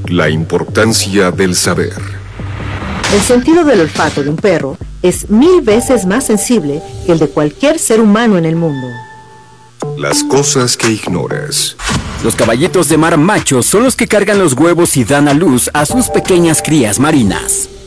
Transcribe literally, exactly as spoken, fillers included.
La importancia del saber. El sentido del olfato de un perro es mil veces más sensible que el de cualquier ser humano en el mundo. Las cosas que ignoras. Los caballitos de mar machos son los que cargan los huevos y dan a luz a sus pequeñas crías marinas.